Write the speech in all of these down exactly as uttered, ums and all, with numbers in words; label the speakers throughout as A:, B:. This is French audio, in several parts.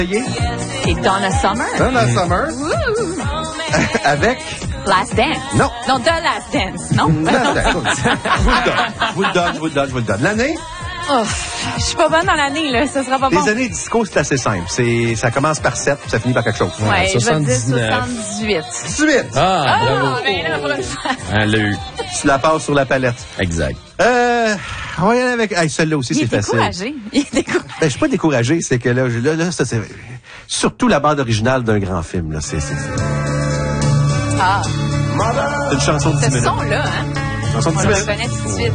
A: Et Donna Summer.
B: Donna Summer. Avec...
A: Last Dance.
B: Non.
A: Non, The Last Dance. Non?
B: Last Dance. Je vous le donne, je vous le donne, je vous le donne, je vous le donne. L'année?
A: Oh, je suis pas bonne dans l'année, là. Ça sera pas bon.
B: Les années disco, c'est assez simple. C'est, ça commence par sept, puis ça finit par quelque chose.
A: Ouais,
C: Ouais,
A: je vais te dire
C: soixante-dix-neuf.
A: soixante-dix-huit.
B: dix-huit.
C: Ah,
A: Ah,
C: bravo.
A: mais là, pour une fois.
C: Elle l'a eu.
B: Tu la passes sur la palette.
C: Exact.
B: Euh, on va y aller avec, hey, celle-là aussi,
A: Il
B: c'est
A: est
B: facile.
A: découragé. Il est découragé.
B: Ben, je suis pas découragé, c'est que là, je- là, là, ça, c'est, surtout la bande originale d'un grand film, là. C'est, c'est, c'est
A: Ah,
B: une chanson de dix
A: ce
B: minutes.
A: son-là, hein?
B: Chanson de
A: On
B: dix
A: le
B: minutes.
A: reconnaît tout de suite.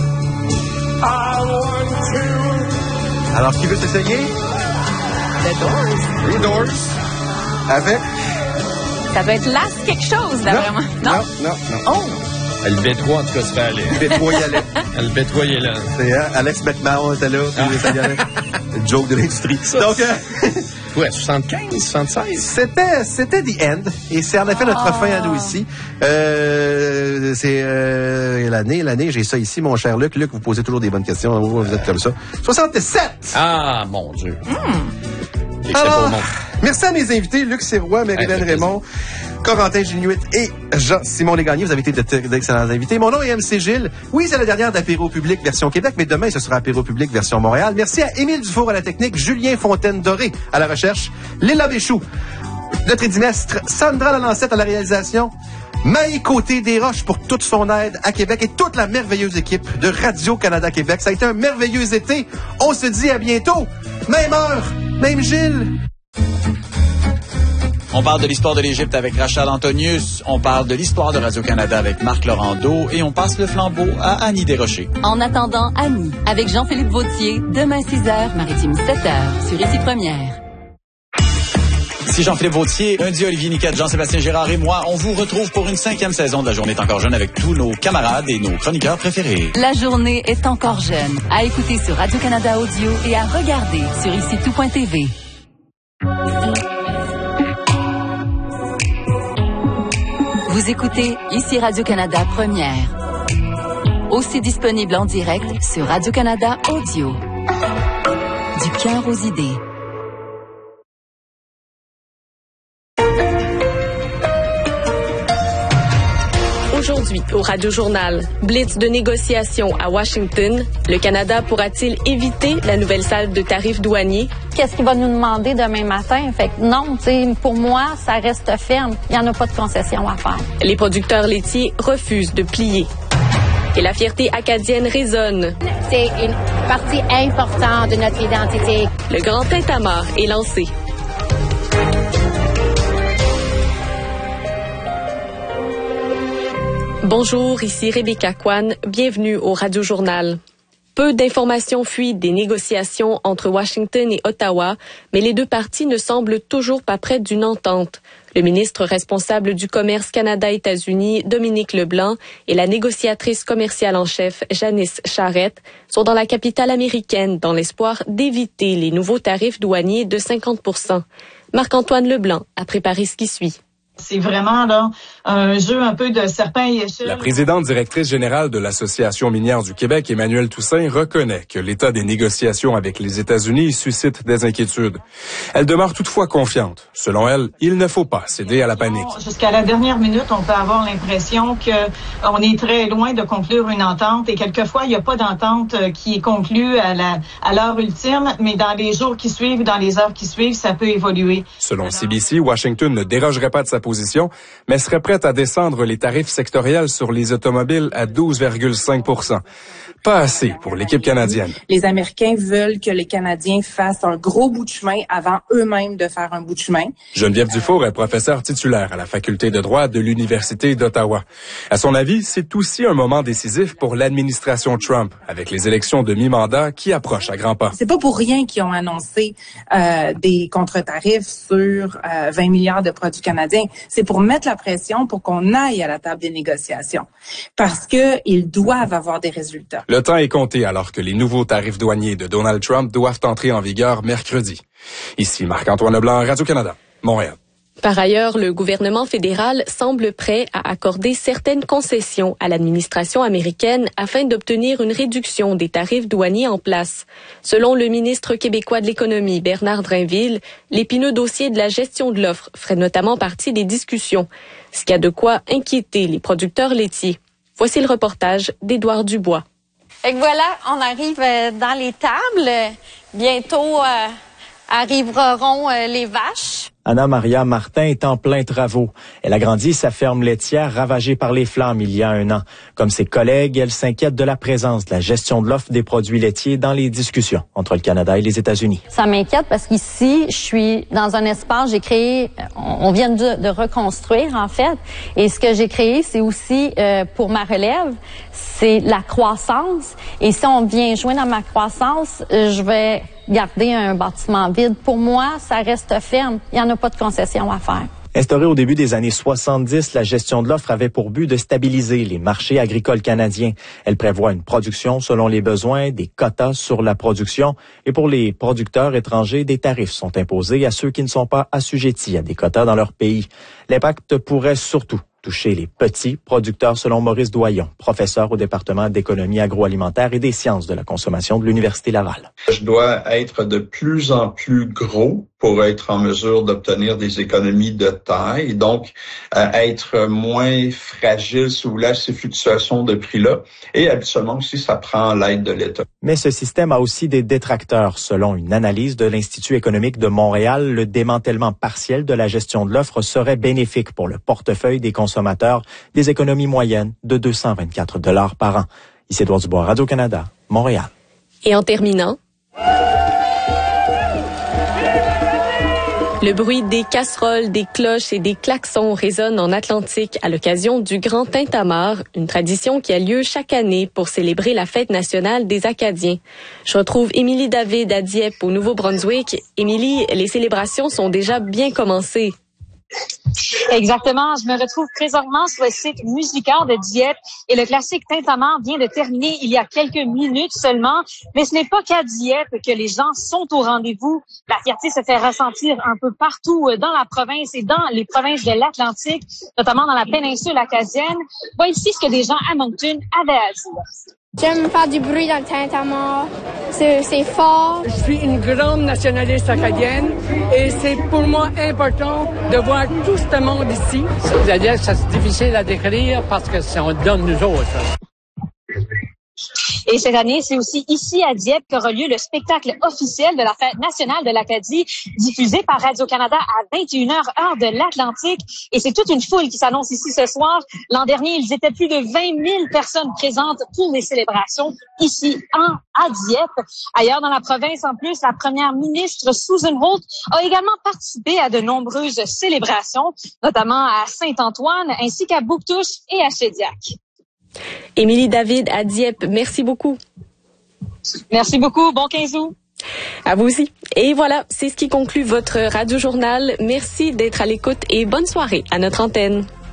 B: Alors, qui veut s'essayer?
A: The Doors.
B: Les Doors. Avec?
A: Ça doit être Last quelque chose, là, vraiment.
B: Non, non, non.
A: Oh!
C: Le B trois, en tout cas, se fait aller.
B: B trois y allait.
C: Le B trois, il est là.
B: C'est, hein, Alex McMahon était là, puis ça y allait. Le joke de l'industrie. Donc, euh,
C: Ouais, soixante-quinze, soixante-seize.
B: C'était, c'était The End, et c'est en effet notre
A: Oh.
B: fin à nous ici. Euh, c'est euh, l'année, l'année, j'ai ça ici, mon cher Luc. Luc, vous posez toujours des bonnes questions, oh, vous êtes comme ça. soixante-sept!
C: Ah, mon Dieu. Et que c'est
B: Alors,
C: pas au monde.
B: merci à mes invités, Luc Sirois, Marie-Hélène
C: Hey,
B: Raymond, Corentin Ginuit et Jean-Simon Légarnier. Vous avez été de- d'excellents invités. Mon nom est M C Gilles. Oui, c'est la dernière d'Apéro Public version Québec, mais demain, ce sera Apéro Public version Montréal. Merci à Émile Dufour à la technique, Julien Fontaine-Doré à la recherche, Léla Béchou, notre édimestre, Sandra Lalancette à la réalisation, Maï Côté-Desroches pour toute son aide à Québec et toute la merveilleuse équipe de Radio-Canada Québec. Ça a été un merveilleux été. On se dit à bientôt. Même heure, même Gilles.
D: On parle de l'histoire de l'Égypte avec Rachel Antonius, on parle de l'histoire de Radio-Canada avec Marc Laurando et on passe le flambeau à Annie Desrochers.
E: En attendant, Annie, avec Jean-Philippe Vautier, demain six heures, Maritime sept heures, sur Ici Première.
D: Ici Jean-Philippe Vautier, lundi Olivier Niquette, Jean-Sébastien Gérard et moi, on vous retrouve pour une cinquième saison de La Journée est encore jeune avec tous nos camarades et nos chroniqueurs préférés.
E: La journée est encore jeune. À écouter sur Radio-Canada Audio et à regarder sur ici tout point t v. Vous écoutez Ici Radio-Canada Première. Aussi disponible en direct sur Radio-Canada Audio. Du cœur aux idées.
F: Aujourd'hui, au Radio-Journal, blitz de négociations à Washington. Le Canada pourra-t-il éviter la nouvelle salve de tarifs douaniers?
G: Qu'est-ce qu'il va nous demander demain matin? Fait que non, tu sais, pour moi, ça reste ferme. Il n'y en a pas de concession à faire.
F: Les producteurs laitiers refusent de plier. Et la fierté acadienne résonne.
G: C'est une partie importante de notre identité.
F: Le grand tintamarre est lancé. Bonjour, ici Rebecca Kwan. Bienvenue au Radio-Journal. Peu d'informations fuient des négociations entre Washington et Ottawa, mais les deux parties ne semblent toujours pas près d'une entente. Le ministre responsable du commerce Canada-États-Unis, Dominique Leblanc, et la négociatrice commerciale en chef, Janice Charette, sont dans la capitale américaine dans l'espoir d'éviter les nouveaux tarifs douaniers de cinquante pour cent. Marc-Antoine Leblanc a préparé ce qui suit.
H: C'est vraiment là un jeu un peu de serpent et échelle.
I: La présidente directrice générale de l'Association minière du Québec, Emmanuelle Toussaint, reconnaît que l'état des négociations avec les États-Unis suscite des inquiétudes. Elle demeure toutefois confiante. Selon elle, il ne faut pas céder à la panique.
H: Jusqu'à la dernière minute, on peut avoir l'impression que on est très loin de conclure une entente et quelquefois, il n'y a pas d'entente qui est conclue à la à l'heure ultime, mais dans les jours qui suivent, dans les heures qui suivent, ça peut évoluer.
I: Selon C B C, Washington ne dérogerait pas de sa position, mais serait prête à descendre les tarifs sectoriels sur les automobiles à douze virgule cinq pour cent. Pas assez pour l'équipe canadienne.
J: Les Américains veulent que les Canadiens fassent un gros bout de chemin avant eux-mêmes de faire un bout de chemin.
I: Geneviève Dufour est professeure titulaire à la faculté de droit de l'Université d'Ottawa. À son avis, c'est aussi un moment décisif pour l'administration Trump, avec les élections de mi-mandat qui approchent à grands pas.
J: C'est pas pour rien qu'ils ont annoncé euh, des contre-tarifs sur euh, vingt milliards de produits canadiens. C'est pour mettre la pression pour qu'on aille à la table des négociations, parce que ils doivent avoir des résultats.
I: Le temps est compté alors que les nouveaux tarifs douaniers de Donald Trump doivent entrer en vigueur mercredi. Ici Marc-Antoine Leblanc, Radio-Canada, Montréal.
F: Par ailleurs, le gouvernement fédéral semble prêt à accorder certaines concessions à l'administration américaine afin d'obtenir une réduction des tarifs douaniers en place. Selon le ministre québécois de l'économie, Bernard Drinville, l'épineux dossier de la gestion de l'offre ferait notamment partie des discussions, ce qui a de quoi inquiéter les producteurs laitiers. Voici le reportage d'Édouard Dubois.
G: Fait que voilà, on arrive dans les tables. Bientôt euh, arriveront euh, les vaches.
K: Anna-Maria Martin est en plein travaux. Elle a grandi sa ferme laitière ravagée par les flammes il y a un an. Comme ses collègues, elle s'inquiète de la présence de la gestion de l'offre des produits laitiers dans les discussions entre le Canada et les États-Unis.
G: Ça m'inquiète parce qu'ici, je suis dans un espace, j'ai créé, on vient de, de reconstruire en fait, et ce que j'ai créé, c'est aussi euh, pour ma relève, c'est la croissance. Et si on vient joindre à ma croissance, je vais garder un bâtiment vide. Pour moi, ça reste ferme. Il n'y en a pas de concession à faire.
K: Instaurée au début des années soixante-dix, la gestion de l'offre avait pour but de stabiliser les marchés agricoles canadiens. Elle prévoit une production selon les besoins, des quotas sur la production, et pour les producteurs étrangers, des tarifs sont imposés à ceux qui ne sont pas assujettis à des quotas dans leur pays. L'impact pourrait surtout toucher les petits producteurs, selon Maurice Doyon, professeur au département d'économie agroalimentaire et des sciences de la consommation de l'Université Laval.
L: Je dois être de plus en plus gros pour être en mesure d'obtenir des économies de taille, donc euh, être moins fragile sous là, ces fluctuations de prix-là. Et habituellement aussi, ça prend l'aide de l'État.
K: Mais ce système a aussi des détracteurs. Selon une analyse de l'Institut économique de Montréal, le démantèlement partiel de la gestion de l'offre serait bénéfique pour le portefeuille des consommateurs, des économies moyennes de deux cent vingt-quatre dollars par an. Ici Édouard Dubois, Radio-Canada, Montréal.
F: Et en terminant, le bruit des casseroles, des cloches et des klaxons résonne en Atlantique à l'occasion du Grand Tintamarre, une tradition qui a lieu chaque année pour célébrer la fête nationale des Acadiens. Je retrouve Émilie David à Dieppe, au Nouveau-Brunswick. Émilie, les célébrations sont déjà bien commencées.
M: Exactement. Je me retrouve présentement sur le site Musicard de Dieppe et le classique Tintamarre vient de terminer il y a quelques minutes seulement. Mais ce n'est pas qu'à Dieppe que les gens sont au rendez-vous. La fierté se fait ressentir un peu partout dans la province et dans les provinces de l'Atlantique, notamment dans la péninsule acadienne. Voici ici ce que des gens à Moncton avaient à dire.
N: J'aime faire du bruit dans le Tintamarre. C'est, c'est fort.
O: Je suis une grande nationaliste acadienne et c'est pour moi important de voir tout ce monde ici. C'est-à-dire que c'est difficile à décrire parce que c'est on donne nous autres.
M: Et cette année, c'est aussi ici à Dieppe qu'aura lieu le spectacle officiel de la Fête nationale de l'Acadie, diffusé par Radio-Canada à vingt et une heures, heure de l'Atlantique. Et c'est toute une foule qui s'annonce ici ce soir. L'an dernier, ils étaient plus de vingt mille personnes présentes pour les célébrations ici en, à Dieppe. Ailleurs dans la province, en plus, la première ministre Susan Holt a également participé à de nombreuses célébrations, notamment à Saint-Antoine ainsi qu'à Bouctouche et à Chédiac.
F: Émilie David à Dieppe, merci beaucoup.
M: Merci beaucoup. Bon quinze août.
F: À vous aussi. Et voilà, c'est ce qui conclut votre Radio-Journal. Merci d'être à l'écoute et bonne soirée à notre antenne.